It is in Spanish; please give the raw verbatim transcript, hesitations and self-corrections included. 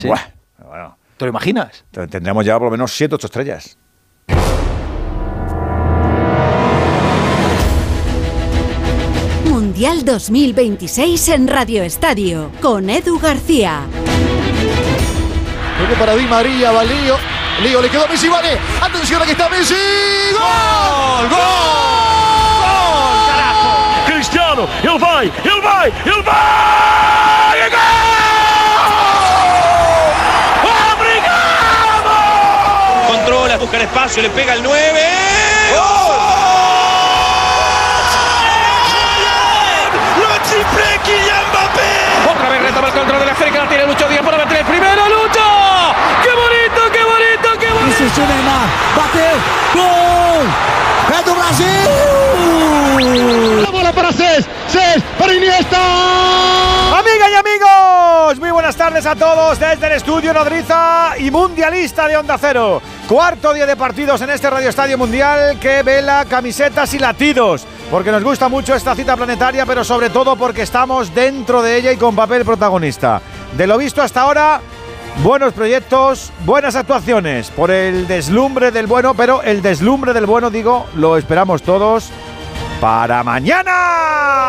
¿Sí? Buah, bueno, ¿Te lo imaginas? tendremos ya por lo menos siete, ocho estrellas. Mundial dos mil veintiséis en Radio Estadio, con Edu García. Viene para Di María, va Lío. Lío le quedó a Messi, vale. Atención, aquí está Messi. ¡Gol! ¡Gol! ¡Gol! ¡Carajo! Cristiano, ele vai, ele vai, ele vai! ¡Gol! ¡Obrigado! Controla, busca el espacio, le pega el nueve. ¡Gol! Otra vez retoma el control de la esférica, la tiene Lucho Díaz para meter el primero. ¡Lucho! ¡Qué bonito, qué bonito, qué bonito! Isso, o Neymar, bateu, gol! É do Brasil! La bola para Cés, Cés para Iniesta. Amigas y amigos, muy buenas tardes a todos desde el estudio nodriza y mundialista de Onda Cero. Cuarto día de partidos en este Radio Estadio Mundial que vela camisetas y latidos, porque nos gusta mucho esta cita planetaria, pero sobre todo porque estamos dentro de ella y con papel protagonista. De lo visto hasta ahora, buenos proyectos, buenas actuaciones, por el deslumbre del bueno, pero el deslumbre del bueno, digo, lo esperamos todos para mañana.